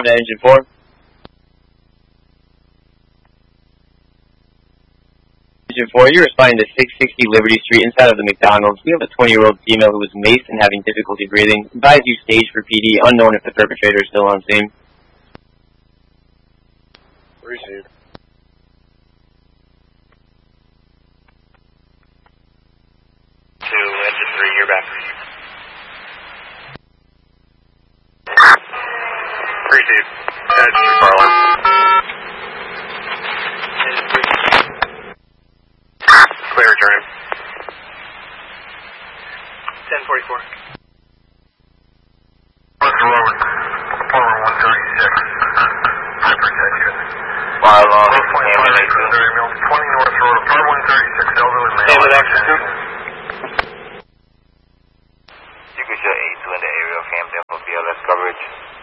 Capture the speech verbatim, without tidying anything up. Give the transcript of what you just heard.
to engine four. Engine four, you're responding to six sixty Liberty Street inside of the McDonald's. We have a twenty-year-old female who was maced and having difficulty breathing. Advise you stage for P D, unknown if the perpetrator is still on scene. Received. Two, engine three, you're back. Received. Engine three, car alarm. Clear return. ten forty-four. West Road, Apollo one thirty-six. Protection. File on. twenty North Road, Apollo one thirty-six, elderly male. Name of the action. You can show eight two in the area of Hampton for B L S coverage.